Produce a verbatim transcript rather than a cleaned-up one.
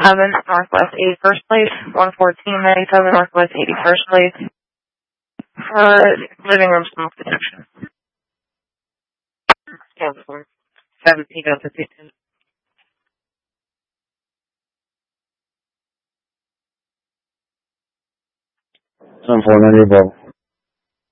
seven, Northwest eighty-first place, one fourteen ninety-seven, Northwest eighty-first place, for living room smoke detection. seventeen to fifteen. seven four ninety above.